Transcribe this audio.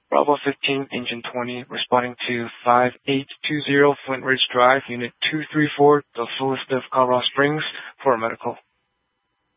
Bravo 15, Engine 20, responding to 5820 Flint Ridge Drive, Unit 234, Dos Feliz, Colorado Springs, for a medical.